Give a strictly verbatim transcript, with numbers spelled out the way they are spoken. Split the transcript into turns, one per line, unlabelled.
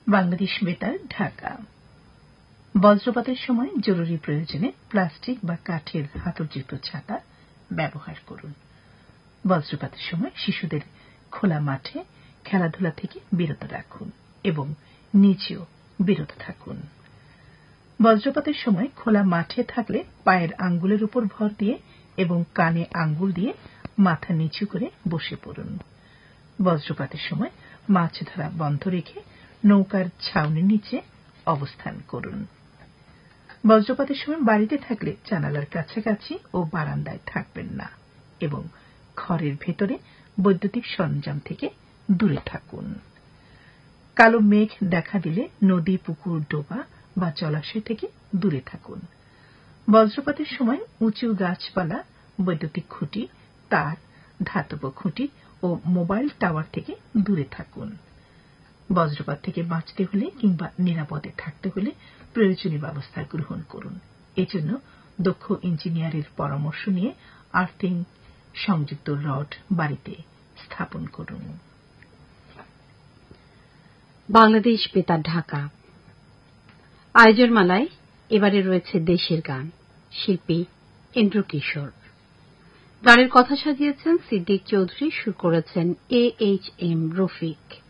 বাংলাদেশ বেতার, ঢাকা। বজ্রপাতের সময় জরুরি প্রয়োজনে প্লাস্টিক বা কাঠের হাতলযুক্ত ছাতা ব্যবহার করুন। বজ্রপাতের সময় শিশুদের খোলা মাঠে খেলাধুলা থেকে বিরত রাখুন এবং নিচেও বিরত থাকুন। বজ্রপাতের সময় খোলা মাঠে থাকলে পায়ের আঙ্গুলের উপর ভর দিয়ে এবং কানে আঙ্গুল দিয়ে মাথা নিচু করে বসে পড়ুন। বজ্রপাতের সময় মাছ ধরা বন্ধ রেখে নৌকার ছাউনির নিচে অবস্থান করুন। বজ্রপাতের সময় বাড়িতে থাকলে জানালার কাছাকাছি ও বারান্দায় থাকবেন না এবং ঘরের ভেতরে বৈদ্যুতিক সরঞ্জাম থেকে দূরে থাকুন। কালো মেঘ দেখা দিলে নদী, পুকুর, ডোবা বা জলাশয় থেকে দূরে থাকুন। বজ্রপাতের সময় উঁচু গাছপালা, বৈদ্যুতিক খুঁটি, তার, ধাতব খুঁটি ও মোবাইল টাওয়ার থেকে দূরে থাকুন। বজ্রপাত থেকে বাঁচতে হলে কিংবা নিরাপদে থাকতে হলে প্রয়োজনীয় ব্যবস্থা গ্রহণ করুন। এজন্য দক্ষ ইঞ্জিনিয়ারের পরামর্শ নিয়ে আর্থিং সংযুক্ত রড বাড়িতে স্থাপন করুন।
বাংলাদেশ বেতার, ঢাকা। আয়োজনমালায় এবারে রয়েছে দেশের গান, শিল্পী ইন্দ্রকিশোর। গানের কথা সাজিয়েছেন সিদ্দিক চৌধুরী, সুর করেছেন এ এইচ এম রফিক।